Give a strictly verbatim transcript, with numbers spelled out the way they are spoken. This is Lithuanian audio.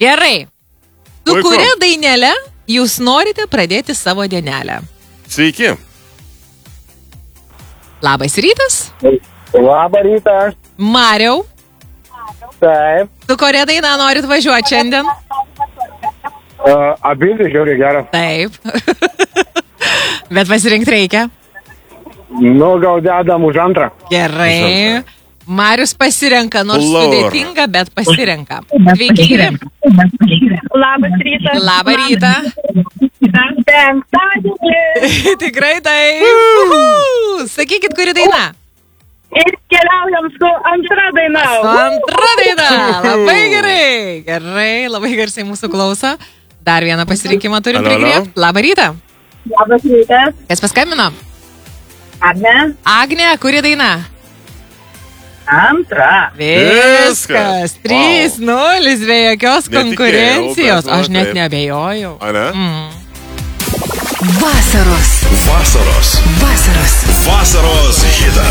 Gerai. Su Puiku. kuria dainelė jūs norite pradėti savo dienelę? Sveiki. Labas rytas. Labą rytą. Mariau, Taip. su kuria daina norit važiuoti šiandien? Uh, Abidvi žiauriai geras. Taip. Bet pasirinkti reikia. Nu, gal dedam už antrą. Gerai. Marius pasirenka, nors Laura. sudėtinga, bet pasirenka. Sveiki, gyvi. Labas rytas. Labą rytą. Penktadienį. Tikrai taip. Uhu. Sakykit, kuri daina? Ir keliaujam su antra daina. Su antra daina. Labai gerai. Gerai, labai garsiai mūsų klauso. Dar vieną pasirinkimą turim Alio, alio. prigriebti. Labą rytą. Labas rytas. Kas paskambino? Agne. Agnė, kuri daina? Antra. Viskas. trys nulis be jokios Netikėjau, konkurencijos. bet nu, Aš net taip. neabejojau. A ne? Mm. Vasaros. Vasaros. Vasaros. Vasaros hitas.